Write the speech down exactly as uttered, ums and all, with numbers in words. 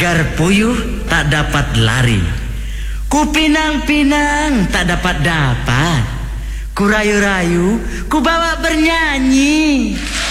Agar puyuh tak dapat lari, ku pinang-pinang tak dapat dapat, ku rayu-rayu, ku bawa bernyanyi.